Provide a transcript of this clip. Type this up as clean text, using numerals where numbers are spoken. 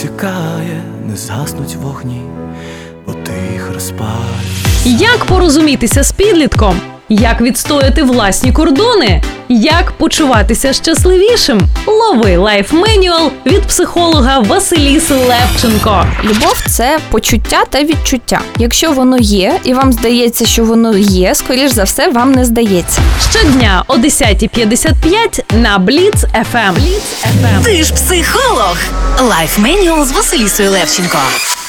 протікає, не згаснуть вогні, бо ти їх розпалюєш. Як порозумітися з підлітком? Як відстояти власні кордони? Як почуватися щасливішим? Лови лайф-менюал від психолога Василіси Левченко. Любов – це почуття та відчуття. Якщо воно є, і вам здається, що воно є, скоріш за все, вам не здається. Щодня о 10:55 на Бліц FM. Ти ж психолог. Лайф-менюал з Василісою Левченко.